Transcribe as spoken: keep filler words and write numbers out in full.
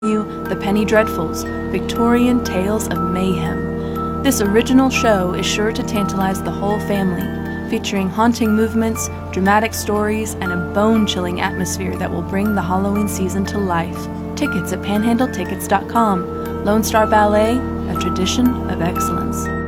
you The Penny Dreadfuls, Victorian Tales of Mayhem. This original show is sure to tantalize the whole family, featuring haunting movements, dramatic stories, and a bone-chilling atmosphere that will bring the Halloween season to life. Tickets at panhandle tickets dot com. Lone Star Ballet, a tradition of excellence.